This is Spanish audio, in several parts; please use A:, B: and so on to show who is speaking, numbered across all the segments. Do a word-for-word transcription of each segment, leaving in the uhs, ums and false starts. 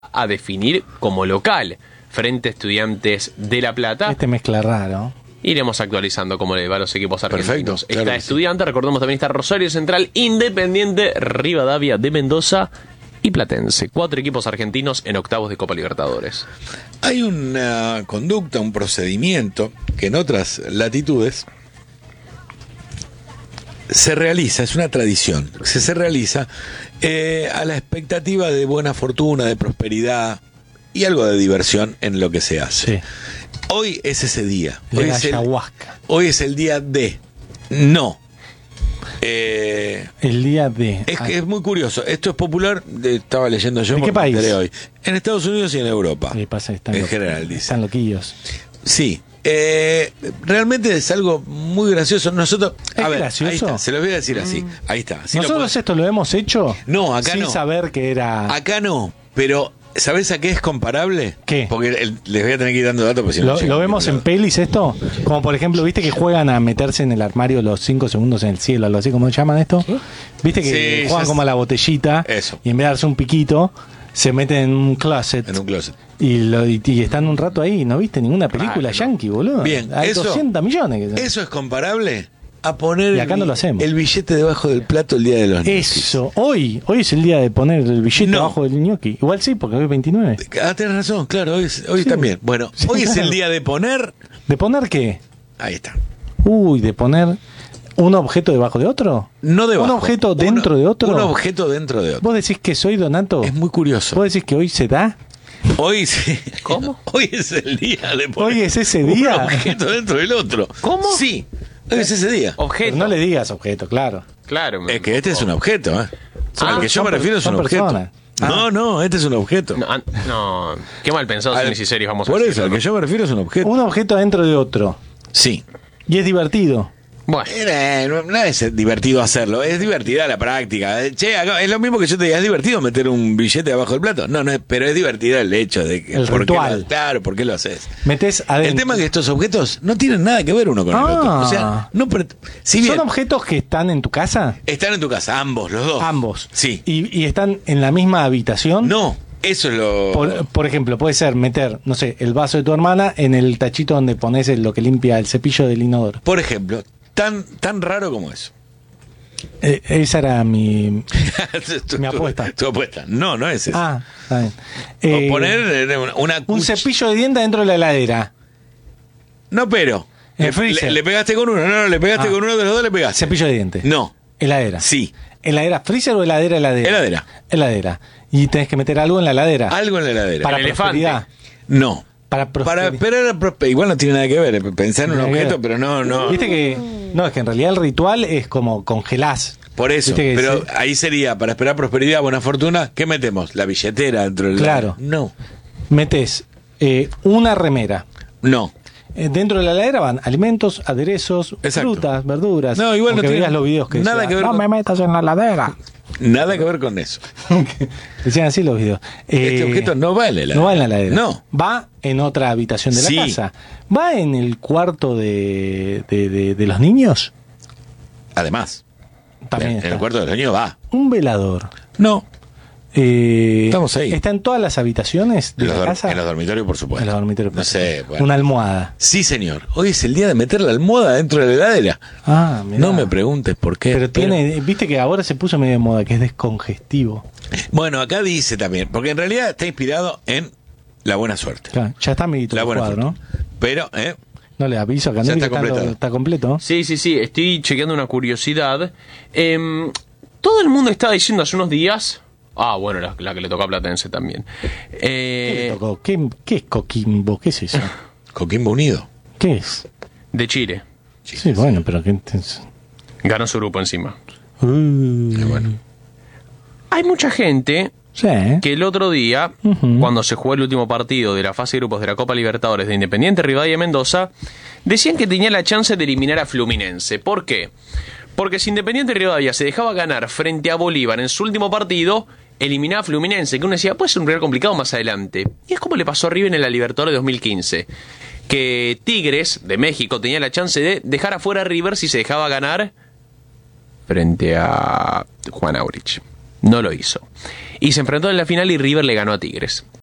A: a definir como local frente a Estudiantes de La Plata.
B: Este mezcla raro.
A: Iremos actualizando cómo le va a los equipos argentinos.
C: Perfecto, claro
A: está Estudiante, sí. Recordemos también está Rosario Central, Independiente, Rivadavia de Mendoza y Platense. Cuatro equipos argentinos en octavos de Copa Libertadores.
C: Hay una conducta, un procedimiento que en otras latitudes se realiza, es una tradición, se, se realiza eh, a la expectativa de buena fortuna, de prosperidad y algo de diversión en lo que se hace. Sí. Hoy es ese día. Hoy
B: la
C: es, el,
B: ayahuasca.
C: hoy es el día de... No. Eh,
B: el día de...
C: Es que es muy curioso. Esto es popular, de, estaba leyendo yo.
B: ¿De qué país?
C: Hoy. En Estados Unidos y en Europa.
B: Sí, pasa, están
C: en
B: lo,
C: general, dice.
B: Están loquillos.
C: Sí. Eh, realmente es algo muy gracioso. Nosotros...
B: ¿Es
C: a ver,
B: gracioso?
C: Ahí está, se los voy a decir así. Ahí está.
B: ¿Nosotros lo esto lo hemos hecho?
C: No, acá
B: sin
C: no.
B: Sin saber que era...
C: Acá no, pero... ¿Sabés a qué es comparable?
B: ¿Qué?
C: Porque el, les voy a tener que ir dando datos. Porque si
B: ¿Lo,
C: no
B: ¿Lo vemos en pelis esto? Como por ejemplo, ¿viste que juegan a meterse en el armario los cinco segundos en el cielo? Algo así, ¿cómo se llaman esto? ¿Viste que sí, juegan como a la botellita?
C: Eso.
B: Y en vez de darse un piquito, se meten en un closet.
C: En un closet.
B: Y, lo, y, y están un rato ahí. ¿No viste ninguna película claro. yankee, boludo?
C: Bien.
B: Hay
C: eso,
B: doscientos millones. Que
C: ¿Eso es comparable? A poner
B: y acá
C: el,
B: no lo hacemos.
C: el billete debajo del plato el día de los ñoquis.
B: Eso, hoy, hoy es el día de poner el billete
C: no.
B: debajo del ñoqui. Igual sí, porque hoy es veintinueve.
C: Ah, tenés razón, claro, hoy, es, hoy sí. también. Bueno, sí, hoy claro. es el día de poner...
B: ¿De poner qué?
C: Ahí está.
B: Uy, de poner un objeto debajo de otro.
C: No debajo.
B: Un objeto dentro
C: Uno,
B: de otro.
C: Un objeto dentro de otro.
B: ¿Vos decís que soy Donato?
C: Es muy curioso.
B: ¿Vos decís que hoy se da?
C: Hoy sí.
A: ¿Cómo?
C: Hoy es el día de poner
B: hoy es ese día.
C: Un objeto dentro del otro.
A: ¿Cómo?
C: Sí. Hoy es ese día.
B: Objeto. Pero no le digas objeto, claro.
A: Claro.
C: Es que este es un objeto, ¿eh?
A: Ah,
C: Al que yo me refiero es un objeto.
B: Personas.
C: No,
B: ah.
C: no, este es un objeto.
A: No, no. Qué mal pensado en y series vamos a
C: Por
A: decir,
C: eso, al
A: ¿no?
C: que yo me refiero es un objeto.
B: Un objeto dentro de otro.
C: Sí.
B: Y es divertido.
A: Bueno.
C: Eh, no, no es divertido hacerlo, es divertida la práctica. Che, es lo mismo que yo te diga, ¿es divertido meter un billete abajo del plato? No, no, pero es divertido el hecho de que...
B: El
C: ¿por
B: ritual.
C: Qué lo, claro, ¿por qué lo haces?
B: Metés adentro.
C: El tema es que estos objetos no tienen nada que ver uno con
B: ah.
C: el otro. O sea, no... Si bien
B: ¿son objetos que están en tu casa?
C: Están en tu casa, ambos, los dos.
B: Ambos.
C: Sí.
B: ¿Y, y están en la misma habitación?
C: No, eso es lo...
B: Por, por ejemplo, puede ser meter, no sé, el vaso de tu hermana en el tachito donde pones el, lo que limpia el cepillo del inodoro.
C: Por ejemplo... Tan, tan raro como eso.
B: Eh, esa era mi,
C: tu,
B: mi apuesta.
C: Tu, tu apuesta. No, no es eso.
B: Ah, está bien. Eh,
C: o poner una
B: un cuch... cepillo de dientes dentro de la heladera.
C: No, pero.
B: El freezer.
C: Le, le pegaste con uno. No, no, le pegaste ah. con uno de los dos, le pegaste.
B: Cepillo de dientes.
C: No.
B: Heladera.
C: Sí.
B: ¿Heladera freezer o heladera heladera?
C: Heladera.
B: Heladera. Y tenés que meter algo en la heladera.
C: Algo en la heladera.
B: Para prosperidad.
C: No.
B: Para
C: Para esperar a igual no tiene nada que ver, pensar en un objeto, pero no, no.
B: Viste que no, es que en realidad el ritual es como congelás.
C: Por eso, pero sí. Ahí sería para esperar prosperidad, buena fortuna, ¿qué metemos? La billetera dentro del
B: claro.
C: No.
B: Metés eh, una remera.
C: No.
B: Eh, dentro de la heladera van alimentos, aderezos,
C: exacto.
B: Frutas, verduras.
C: No, igual no
B: tiene los videos que
C: nada
B: decía,
C: que ver.
B: No
C: con...
B: me metas en la heladera.
C: Nada que ver con eso.
B: Decían así los videos.
C: Este
B: eh,
C: objeto no va en la heladera.
B: No va en la heladera.
C: No.
B: Va en otra habitación de la
C: sí.
B: casa. ¿Va en el cuarto de, de, de, de los niños?
C: Además.
B: También
C: en,
B: está.
C: en el cuarto de los niños va.
B: Un velador.
C: No.
B: Eh,
C: Estamos ahí.
B: ¿Está en todas las habitaciones de
C: en
B: la
C: los
B: casa?
C: En los dormitorios, por supuesto.
B: En los dormitorios.
C: No sé. Bueno.
B: Una almohada.
C: Sí, señor. Hoy es el día de meter la almohada dentro de la heladera.
B: Ah, mirá.
C: No me preguntes por qué.
B: Pero, pero tiene, viste que ahora se puso medio de moda, que es descongestivo.
C: Bueno, acá dice también, porque en realidad está inspirado en la buena suerte.
B: Claro, ya está amiguito
C: la
B: el
C: buena
B: cuadro,
C: suerte. ¿No? Pero, ¿eh?
B: No le aviso a Candeli que está, lo, está completo.
A: Sí, sí, sí. Estoy chequeando una curiosidad. Eh, todo el mundo estaba diciendo hace unos días... Ah, bueno, la, la que le tocó a Platense también. Eh,
B: ¿Qué le tocó? ¿Qué, ¿Qué es Coquimbo? ¿Qué es eso?
C: Coquimbo Unido.
B: ¿Qué es?
A: De Chile.
B: Sí, sí bueno, pero ¿qué?
A: Ganó su grupo encima.
B: Uh,
C: Qué bueno.
A: Hay mucha gente
B: sí, ¿eh?
A: que el otro día, uh-huh. cuando se jugó el último partido de la fase de grupos de la Copa Libertadores de Independiente, Rivadavia y Mendoza, decían que tenía la chance de eliminar a Fluminense. ¿Por qué? Porque si Independiente Rivadavia se dejaba ganar frente a Bolívar en su último partido, eliminaba a Fluminense, que uno decía, puede ser un rival complicado más adelante. Y es como le pasó a River en la Libertadores de dos mil quince, que Tigres de México tenía la chance de dejar afuera a River si se dejaba ganar frente a Juan Aurich. No lo hizo. Y se enfrentó en la final y River le ganó a Tigres.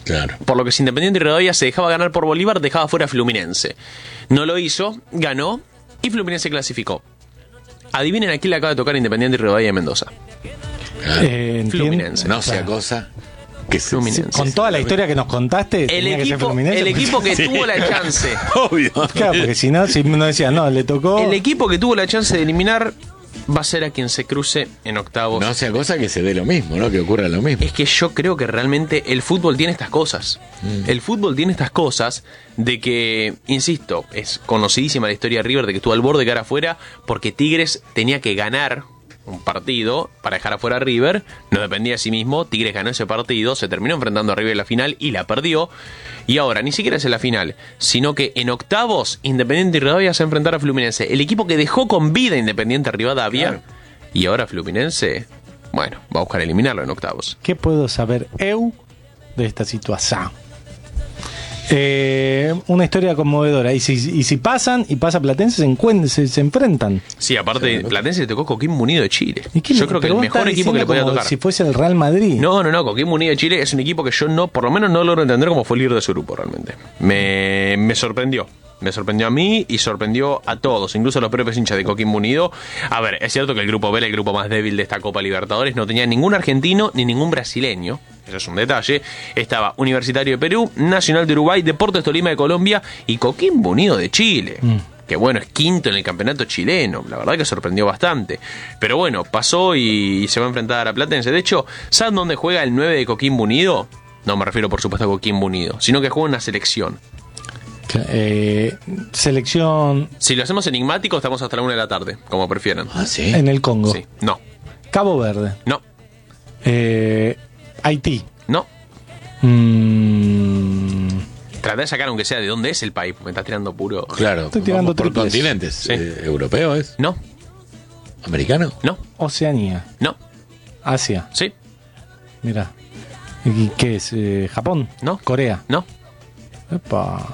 C: Claro.
A: Por lo que si Independiente Rivadavia se dejaba ganar por Bolívar, dejaba fuera a Fluminense. No lo hizo, ganó y Fluminense clasificó. Adivinen a quién le acaba de tocar Independiente Rivadavia de Mendoza.
C: Claro.
B: Eh,
A: Fluminense.
C: No sea
B: Claro.
C: cosa que se-
A: Fluminense.
B: Con toda la historia que nos contaste,
A: El
B: tenía que ser
A: equipo,
B: Fluminense.
A: el equipo que
C: Sí.
A: tuvo la chance.
C: Obvio.
B: Claro, porque si no, si no decía, no, le tocó.
A: El equipo que tuvo la chance de eliminar va a ser a quien se cruce en octavos.
C: No sea cosa que se dé lo mismo, ¿no? Que ocurra lo mismo.
A: Es que yo creo que realmente el fútbol tiene estas cosas.
C: Mm.
A: El fútbol tiene estas cosas de que, insisto, es conocidísima la historia de River de que estuvo al borde de cara afuera porque Tigres tenía que ganar un partido para dejar afuera a River, no dependía de sí mismo, Tigres ganó ese partido, se terminó enfrentando a River en la final y la perdió, y ahora ni siquiera es en la final, sino que en octavos Independiente Rivadavia se va a enfrentar a Fluminense, el equipo que dejó con vida Independiente Rivadavia,
C: Claro.
A: y ahora Fluminense, bueno, va a buscar eliminarlo en octavos.
B: ¿Qué puedo saber eu de esta situación? Eh, una historia conmovedora. Y si, y si pasan y pasa Platense, se, encuent- se, se enfrentan.
A: Sí, aparte, Platense le tocó Coquimbo Unido de Chile.
B: ¿Y qué
A: Yo
B: le-
A: creo que
B: pero
A: el
B: vos
A: mejor
B: estás
A: equipo que le
B: diciendo
A: podía
B: como
A: tocar.
B: si fuese el Real Madrid.
A: No, no, no, Coquimbo Unido de Chile es un equipo que yo no, por lo menos no logro entender cómo fue el líder de su grupo realmente. Me, me sorprendió. Me sorprendió a mí y sorprendió a todos, incluso a los propios hinchas de Coquimbo Unido. A ver, es cierto que el grupo B era el grupo más débil de esta Copa Libertadores, no tenía ningún argentino ni ningún brasileño. Eso es un detalle. Estaba Universitario de Perú, Nacional de Uruguay, Deportes Tolima de Colombia y Coquimbo Unido de Chile. Mm. Que bueno, es quinto en el campeonato chileno. La verdad que sorprendió bastante. Pero bueno, pasó y se va a enfrentar a Platense. De hecho, ¿saben dónde juega el nueve de Coquimbo Unido? No me refiero por supuesto a Coquimbo Unido, sino que juega en una selección.
B: Eh, selección
A: Si lo hacemos enigmático, estamos hasta la una de la tarde, como prefieran.
C: Ah, sí.
B: en el Congo.
A: Sí. No,
B: Cabo Verde.
A: no,
B: Eh, Haití.
A: no.
B: Mm,
A: Trata de sacar aunque sea de dónde es el país. Me estás tirando puro.
C: Claro.
B: Estoy tirando
C: vamos por
B: triples.
C: continentes.
A: Sí.
C: Eh, ¿Europeo es?
A: No,
C: ¿Americano?
A: no,
B: Oceanía.
A: no.
B: Asia.
A: Sí,
B: Mira. ¿Y qué es? Eh, ¿Japón?
A: No.
B: ¿Corea?
A: no,
B: Epa.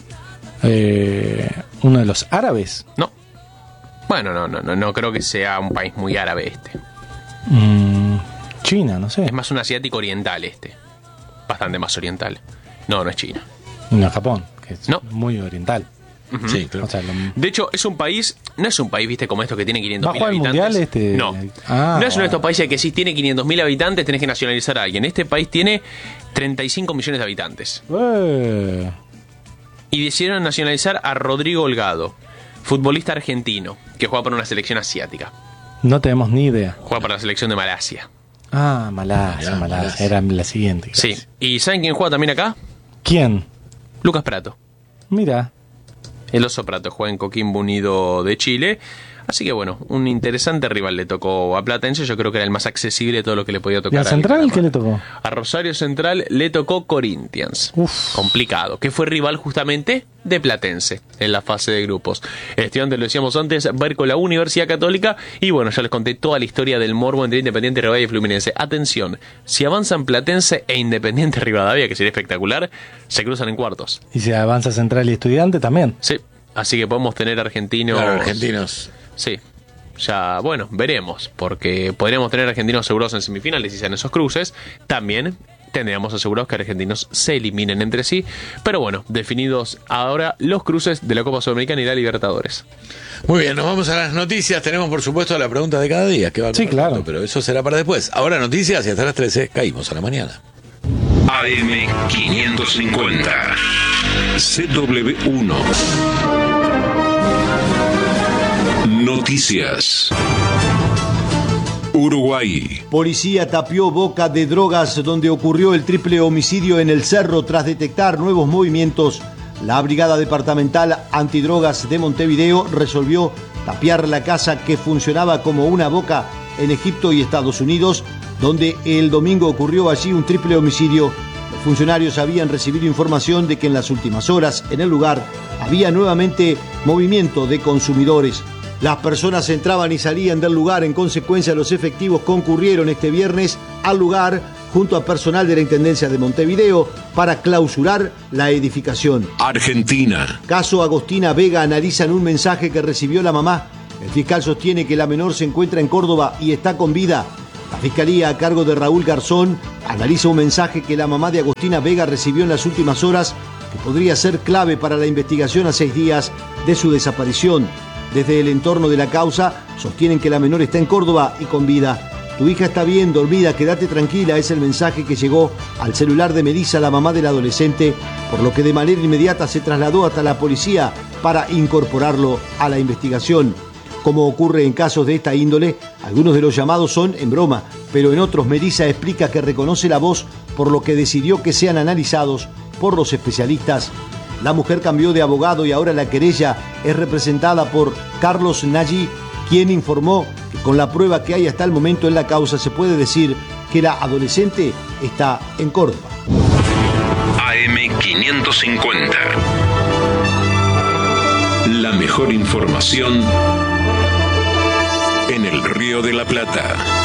B: Eh, ¿Uno de los árabes?
A: no. Bueno, no, no, no, no creo que sea un país muy árabe este.
B: Mm, China, no sé.
A: Es más un asiático oriental este. Bastante más oriental. No, no es China.
B: No, Japón, que es
A: No.
B: muy oriental.
C: Sí, claro.
B: O sea, lo-
A: De hecho, es un país, no es un país, viste, como estos que tiene quinientos
B: ¿Va a
A: mil
B: jugar el
A: habitantes.
B: mundial este?
A: No.
B: Ah,
A: no es uno de estos
B: bueno.
A: países que si tiene quinientos mil habitantes tenés que nacionalizar a alguien. Este país tiene treinta y cinco millones de habitantes.
B: Eh,
A: Y decidieron nacionalizar a Rodrigo Holgado, futbolista argentino, que juega para una selección asiática.
B: no tenemos ni idea.
A: Juega para la selección de Malasia.
B: Ah, Malasia,
C: Ya,
B: Malasia.
C: Malasia.
B: Era la siguiente.
A: Sí.
B: gracias.
A: ¿Y saben quién juega también acá?
B: ¿Quién?
A: Lucas Prato.
B: Mira.
A: El Oso Prato juega en Coquimbo Unido de Chile. Así que bueno, un interesante rival le tocó a Platense. Yo creo que era el más accesible de todo lo que le podía
B: ¿Y
A: tocar.
B: al
A: al
B: Central
A: Calamar.
B: qué le tocó?
A: A Rosario Central le tocó Corinthians.
B: Uf.
A: Complicado. Que fue rival justamente de Platense en la fase de grupos. El estudiante, lo decíamos antes, va a ir con la Universidad Católica. Y bueno, ya les conté toda la historia del morbo entre Independiente Rivadavia y Fluminense. Atención, si avanzan Platense e Independiente Rivadavia, que sería espectacular, se cruzan en cuartos.
B: Y si avanza Central y Estudiante también.
A: Sí, así que podemos tener argentinos.
C: Claro, argentinos.
A: Sí. Ya, bueno, veremos, porque podríamos tener argentinos asegurados en semifinales y sean esos cruces. También tendríamos asegurados que argentinos se eliminen entre sí. Pero bueno, definidos ahora los cruces de la Copa Sudamericana y la Libertadores.
C: Muy bien, nos vamos a las noticias. Tenemos, por supuesto, la pregunta de cada día. Que va
B: Sí, claro.
C: Pero eso será para después. Ahora noticias y hasta las trece caímos a la mañana.
D: A M quinientos cincuenta C W uno Noticias. Uruguay.
E: Policía tapió boca de drogas donde ocurrió el triple homicidio en el Cerro tras detectar nuevos movimientos. La Brigada Departamental Antidrogas de Montevideo resolvió tapiar la casa que funcionaba como una boca en Egipto y Estados Unidos, donde el domingo ocurrió allí un triple homicidio. Los funcionarios habían recibido información de que en las últimas horas en el lugar había nuevamente movimiento de consumidores. Las personas entraban y salían del lugar, en consecuencia los efectivos concurrieron este viernes al lugar junto a personal de la Intendencia de Montevideo para clausurar la edificación.
D: Argentina.
E: Caso Agostina Vega analizan un mensaje que recibió la mamá. El fiscal sostiene que la menor se encuentra en Córdoba y está con vida. La Fiscalía, a cargo de Raúl Garzón, analiza un mensaje que la mamá de Agostina Vega recibió en las últimas horas que podría ser clave para la investigación a seis días de su desaparición. Desde el entorno de la causa sostienen que la menor está en Córdoba y con vida. Tu hija está bien, dormida, quédate tranquila, es el mensaje que llegó al celular de Melissa, la mamá del adolescente, por lo que de manera inmediata se trasladó hasta la policía para incorporarlo a la investigación. Como ocurre en casos de esta índole, algunos de los llamados son en broma, pero en otros Melissa explica que reconoce la voz, por lo que decidió que sean analizados por los especialistas. La mujer cambió de abogado y ahora la querella es representada por Carlos Nagy, quien informó que con la prueba que hay hasta el momento en la causa se puede decir que la adolescente está en Córdoba.
D: A M quinientos cincuenta. La mejor información en el Río de la Plata.